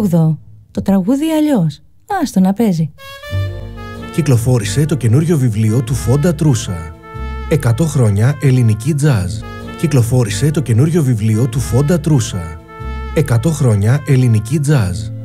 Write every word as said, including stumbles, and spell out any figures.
όγδοο. Το τραγούδι αλλιώς. Άστο να παίζει. Κυκλοφόρησε το καινούριο βιβλίο του Φόντα Τρούσα. εκατό χρόνια ελληνική τζάζ. Κυκλοφόρησε το καινούριο βιβλίο του Φόντα Τρούσα. εκατό χρόνια ελληνική τζάζ.